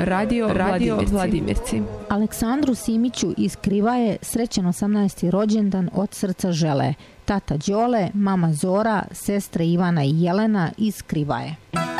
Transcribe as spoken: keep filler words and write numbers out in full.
Radio, Radio Vladimirci. Aleksandru Simiću iz Krivaje srećen osamnaesti rođendan od srca žele. Tata Đole, mama Zora, sestre Ivana i Jelena iz Krivaje.